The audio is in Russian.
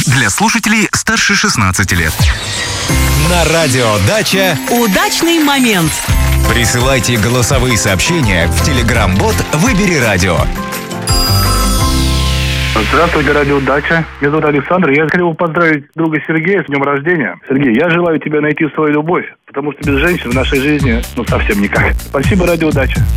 Для слушателей старше 16 лет. На радио «Дача» удачный момент. присылайте голосовые сообщения в Telegram-бот «Выбери радио». Здравствуйте, радио «Дача». Меня зовут Александр. Я хотел бы поздравить друга Сергея с днем рождения. Сергей, я желаю тебе найти свою любовь, потому что без женщин в нашей жизни совсем никак. Спасибо, радио «Дача».